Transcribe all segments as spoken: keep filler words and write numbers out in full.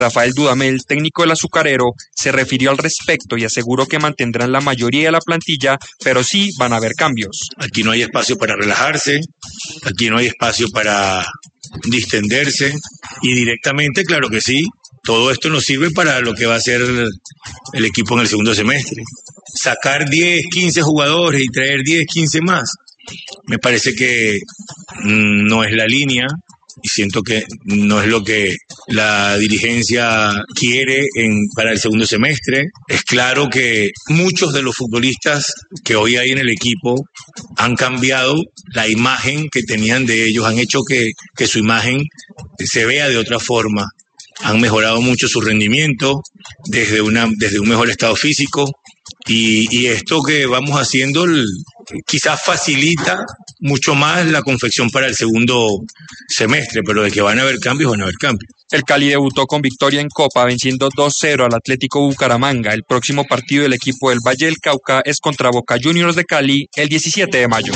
Rafael Dudamel, técnico del Azucarero, se refirió al respecto y aseguró que mantendrán la mayoría de la plantilla, pero sí van a haber cambios. Aquí no hay espacio para relajarse, aquí no hay espacio para distenderse y directamente, claro que sí, todo esto nos sirve para lo que va a ser el equipo en el segundo semestre. Sacar diez, quince jugadores y traer diez, quince más, me parece que mmm, no es la línea. Y siento que no es lo que la dirigencia quiere en, para el segundo semestre. Es claro que muchos de los futbolistas que hoy hay en el equipo han cambiado la imagen que tenían de ellos, han hecho que, que su imagen se vea de otra forma. Han mejorado mucho su rendimiento desde, una, desde un mejor estado físico y, y esto que vamos haciendo quizás facilita mucho más la confección para el segundo semestre, pero de que van a haber cambios, van a haber cambios. El Cali debutó con victoria en Copa, venciendo dos cero al Atlético Bucaramanga. El próximo partido del equipo del Valle del Cauca es contra Boca Juniors de Cali el diecisiete de mayo.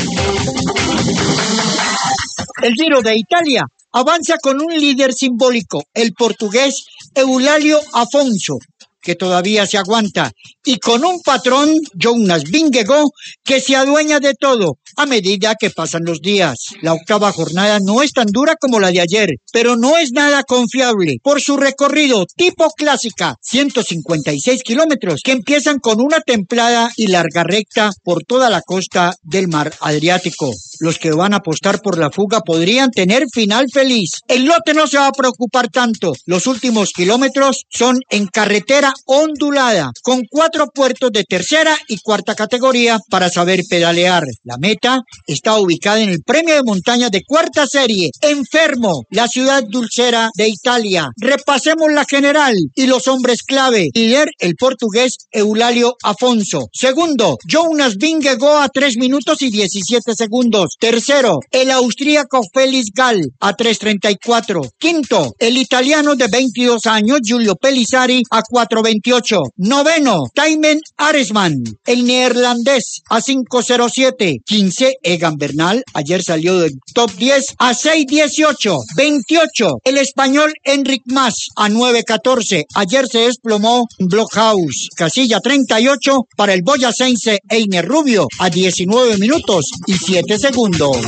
El Giro de Italia avanza con un líder simbólico, el portugués Eulálio Afonso, que todavía se aguanta, y con un patrón, Jonas Vingegaard, que se adueña de todo a medida que pasan los días. La octava jornada no es tan dura como la de ayer, pero no es nada confiable por su recorrido tipo clásica, ciento cincuenta y seis kilómetros, que empiezan con una templada y larga recta por toda la costa del mar Adriático. Los que van a apostar por la fuga podrían tener final feliz. El lote no se va a preocupar tanto. Los últimos kilómetros son en carretera ondulada, con cuatro puertos de tercera y cuarta categoría para saber pedalear. La meta está ubicada en el premio de montaña de cuarta serie, en Fermo, la ciudad dulcera de Italia. Repasemos la general y los hombres clave. Líder, el portugués Eulálio Afonso. Segundo, Jonas Vingegaard a tres minutos y diecisiete segundos. Tercero, el austríaco Felix Gall a tres treinta y cuatro. Quinto, el italiano de veintidós años Giulio Pellizzari a cuatro veintiocho. Noveno, Thymen Arensman, el neerlandés a cinco cero siete. Quince, Egan Bernal, ayer salió del top diez a seis dieciocho. veintiocho, el español Enric Mas a nueve catorce. Ayer se desplomó Blockhaus. Casilla treinta y ocho para el boyacense Einer Rubio a diecinueve minutos y siete segundos.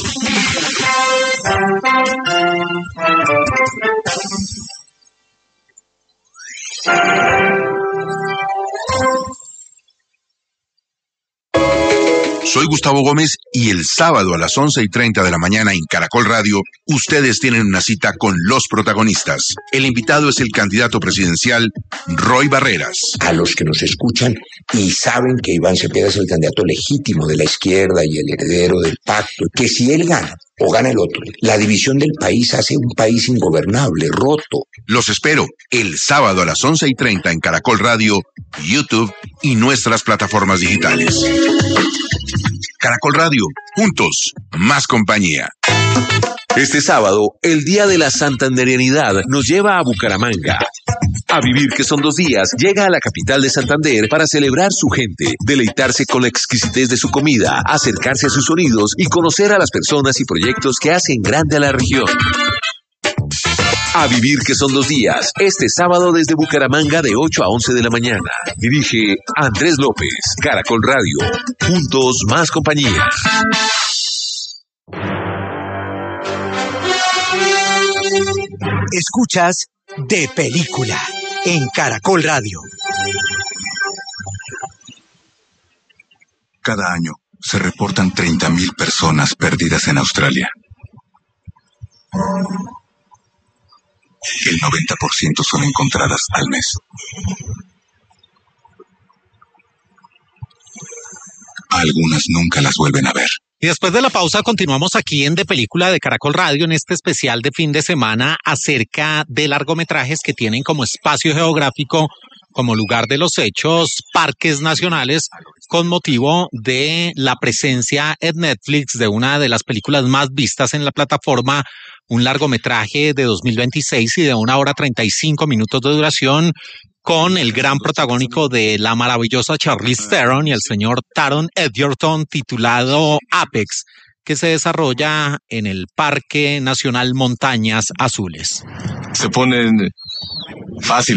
Soy Gustavo Gómez y el sábado a las once y treinta de la mañana en Caracol Radio, ustedes tienen una cita con los protagonistas. El invitado es el candidato presidencial Roy Barreras. A los que nos escuchan y saben que Iván Cepeda es el candidato legítimo de la izquierda y el heredero del pacto, que si él gana o gana el otro, la división del país hace un país ingobernable, roto. Los espero el sábado a las once y treinta en Caracol Radio, YouTube y nuestras plataformas digitales. Caracol Radio, juntos, más compañía. Este sábado, el Día de la Santanderianidad nos lleva a Bucaramanga. A Vivir, que son dos días, llega a la capital de Santander para celebrar su gente, deleitarse con la exquisitez de su comida, acercarse a sus sonidos y conocer a las personas y proyectos que hacen grande a la región. A Vivir, que son dos días, este sábado desde Bucaramanga de ocho a once de la mañana. Dirige Andrés López, Caracol Radio. Juntos, más compañía. Escuchas De Película en Caracol Radio. Cada año se reportan treinta mil personas perdidas en Australia. El noventa por ciento son encontradas al mes. Algunas nunca las vuelven a ver. Y después de la pausa continuamos aquí en De Película de Caracol Radio en este especial de fin de semana acerca de largometrajes que tienen como espacio geográfico, como lugar de los hechos, parques nacionales, con motivo de la presencia en Netflix de una de las películas más vistas en la plataforma, un largometraje de dos mil veintiséis y de una hora treinta y cinco minutos de duración, con el gran protagónico de la maravillosa Charlize Theron y el señor Taron Egerton, titulado Apex, que se desarrolla en el Parque Nacional Montañas Azules. Se ponen Fácil.